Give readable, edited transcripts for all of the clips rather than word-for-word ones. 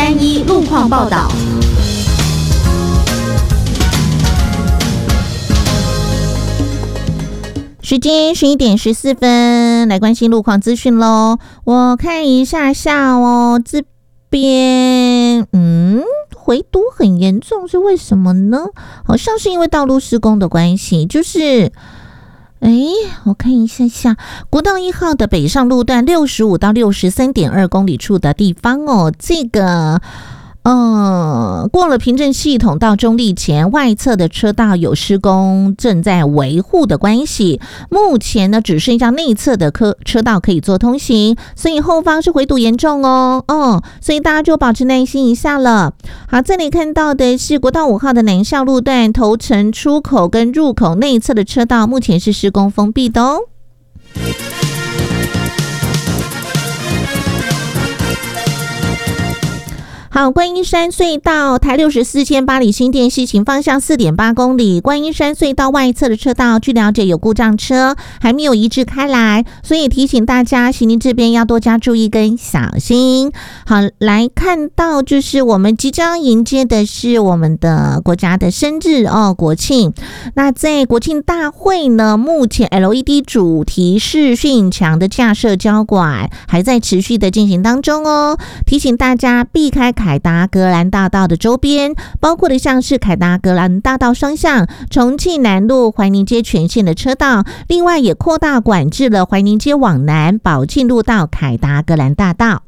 631路况报道。时间11点14分，来关心路况资讯咯。我看一下哦，这边回堵很严重，是为什么呢？好像是因为道路施工的关系，就是我看一下国道1号的北上路段65到63.2公里处的地方哦，这个过了平镇系统到中立前外侧的车道有施工正在维护的关系，目前呢只剩下内侧的车道可以做通行，所以后方是回堵严重哦，所以大家就保持耐心一下了。好，这里看到的是国道5号的南向路段头城出口跟入口内侧的车道目前是施工封闭的哦。好，观音山隧道台64线八里新店西行方向 4.8 公里，观音山隧道外侧的车道据了解有故障车还没有移至开来，所以提醒大家行经这边要多加注意跟小心。好，来看到就是我们即将迎接的是我们的国家的生日国庆。那在国庆大会呢，目前 LED 主题视讯墙的架设交管还在持续的进行当中哦，提醒大家避开凯达格兰大道的周边，包括的像是凯达格兰大道双向、重庆南路、怀宁街全线的车道，另外也扩大管制了怀宁街往南、宝庆路到凯达格兰大道。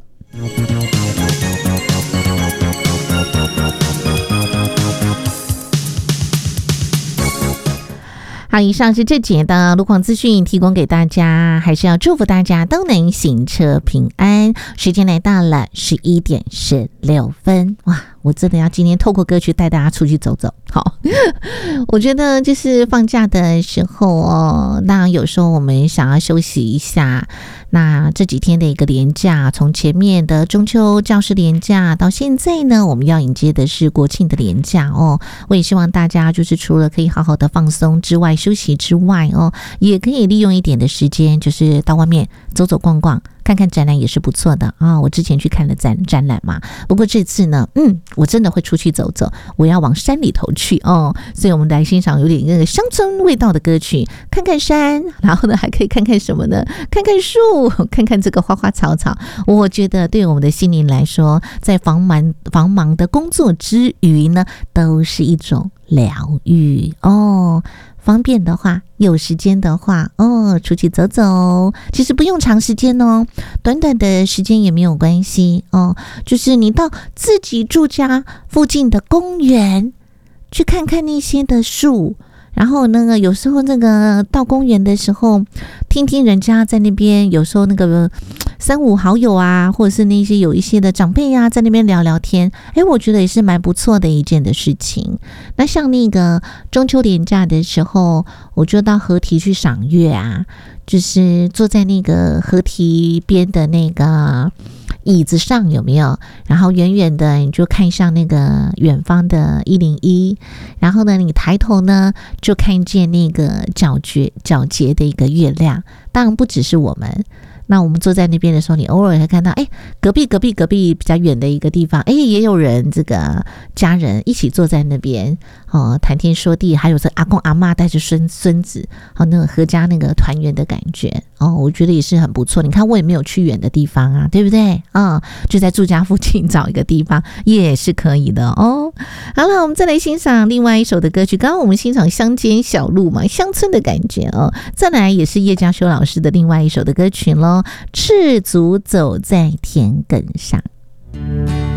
好，以上是这节的路况资讯提供给大家，还是要祝福大家都能行车平安。时间来到了11点16分，哇，我真的要今天透过歌曲带大家出去走走。好，我觉得就是放假的时候那有时候我们想要休息一下，那这几天的一个连假，从前面的中秋教师连假到现在呢，我们要迎接的是国庆的连假我也希望大家就是除了可以好好的放松之外，休息之外也可以利用一点的时间，就是到外面走走逛逛，看看展览也是不错的我之前去看了展览嘛，不过这次呢我真的会出去走走，我要往山里头去所以我们来欣赏有点那个乡村味道的歌曲，看看山，然后呢还可以看看什么呢？看看树，看看这个花花草草。我觉得对我们的心灵来说，在繁忙的工作之余呢，都是一种疗愈方便的话，有时间的话出去走走，其实不用长时间短短的时间也没有关系就是你到自己住家附近的公园去看看那些的树，然后那个有时候那个到公园的时候，听听人家在那边，有时候那个三五好友或者是那些有一些的长辈在那边聊聊天，我觉得也是蛮不错的一件的事情。那像那个中秋连假的时候，我就到河堤去赏月就是坐在那个河堤边的那个椅子上，有没有？然后远远的你就看上那个远方的101，然后呢你抬头呢就看见那个皎洁的一个月亮。当然不只是我们，那我们坐在那边的时候，你偶尔会看到隔壁比较远的一个地方也有人这个家人一起坐在那边谈天说地，还有这阿公阿嬷带着孙子那个合家那个团圆的感觉我觉得也是很不错。你看我也没有去远的地方对不对就在住家附近找一个地方也是可以的好了，我们再来欣赏另外一首的歌曲。刚刚我们欣赏乡间小路嘛，乡村的感觉再来也是叶嘉修老师的另外一首的歌曲咯，赤足走在田埂上。